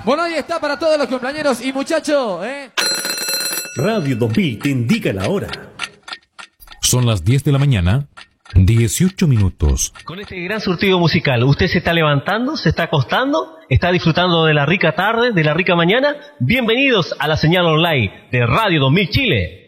Bueno, ahí está para todos los compañeros y muchachos, Radio 2000 te indica la hora. Son las 10 de la mañana, 18 minutos. Con este gran surtido musical, ¿usted se está levantando, se está acostando, está disfrutando de la rica tarde, de la rica mañana? Bienvenidos a la señal online de Radio 2000 Chile.